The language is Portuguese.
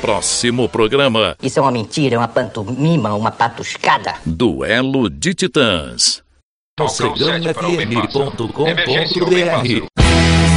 próximo programa. Isso é uma mentira, uma pantomima, uma patuscada. Duelo de Titãs. Calção 7 para o Bem Fácil. Emergência no Bem Fácil.